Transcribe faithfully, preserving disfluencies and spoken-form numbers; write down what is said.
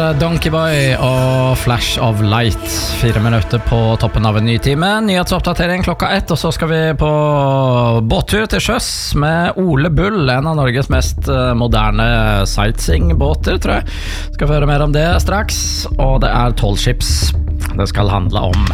Donkeyboy og Flash of Light. Fire minutter på toppen av en ny time. Nyhetsoppdatering klokka ett, og så skal vi på båttur til sjøs med Ole Bull, en av Norges mest moderne sightseeing-båter, tror jeg. Skal vi høre mer om det straks, og det er tolv skips det skal handle om.